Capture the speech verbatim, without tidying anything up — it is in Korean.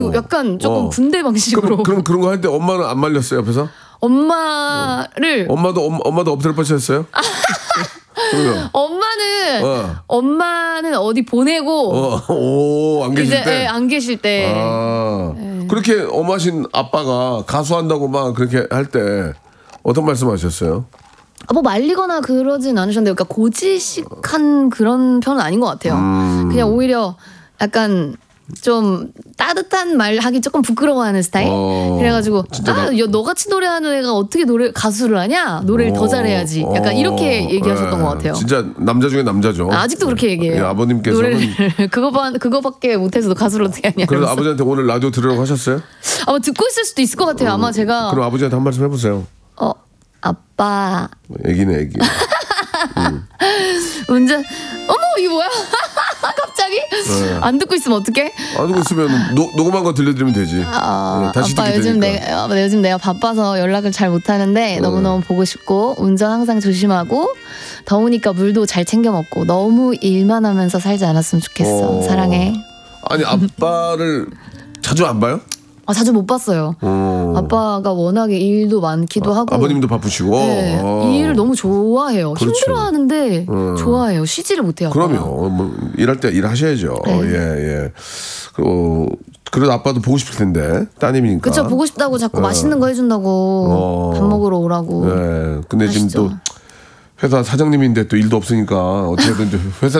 약간 조금 어. 군대 방식으로. 그럼, 그럼 그런 거 할 때 엄마는 안 말렸어요 옆에서? 엄마를 어. 엄마도 엄, 엄마도 엎드려 뻗쳤어요? 엄마는 어. 엄마는 어디 보내고 어, 오, 안 계실 이제 때. 예, 안 계실 때. 아, 네. 그렇게 엄하신 아빠가 가수한다고 막 그렇게 할 때 어떤 말씀하셨어요? 아, 뭐 말리거나 그러진 않으셨는데, 그러니까 고지식한 그런 편은 아닌 것 같아요. 음. 그냥 오히려 약간 좀 따뜻한 말 하기 조금 부끄러워하는 스타일. 어, 그래가지고 진짜 아, 나- 야, 너같이 노래하는 애가 어떻게 노래 가수를 하냐? 노래를 더 어, 잘해야지. 약간 어, 이렇게 얘기하셨던 예. 것 같아요. 진짜 남자 중에 남자죠. 아, 아직도 그렇게 얘기해요. 예, 아버님께서는 노래를 그거만 그거밖에 못해서도 가수를 어떻게 하냐. 그래도 이러면서. 아버지한테 오늘 라디오 들으라고 하셨어요? 아마 듣고 있을 수도 있을 것 같아요. 아마 제가 그럼 아버지한테 한 말씀 해보세요. 어 아빠 애기네 애기. 운전 어머 이게 뭐야? 갑자기 안 듣고 있으면 어떡해? 안 듣고 있으면 노, 녹음한 거 들려드리면 되지. 아, 예, 다시 아빠 듣게 요즘 되니까. 내가 아, 요즘 내가 바빠서 연락을 잘 못하는데 너무너무 보고 싶고 운전 항상 조심하고 더우니까 물도 잘 챙겨 먹고 너무 일만 하면서 살지 않았으면 좋겠어. 어. 사랑해. 아니 아빠를 자주 안 봐요? 아, 자주 못 봤어요. 어. 아빠가 워낙에 일도 많기도 하고 아버님도 바쁘시고. 네, 어. 이 일을 너무 좋아해요. 그렇죠. 힘들어하는데 어. 좋아해요. 쉬지를 못해요. 아빠가. 그럼요. 뭐 일할 때 일하셔야죠. 네. 예 예. 그 그래도 아빠도 보고 싶을 텐데 따님이니까. 그쵸, 보고 싶다고 자꾸 어. 맛있는 거 해준다고 어. 밥 먹으러 오라고. 예. 근데 지금 아시죠? 또 회사 사장님인데 또 일도 없으니까 어떻게든 회사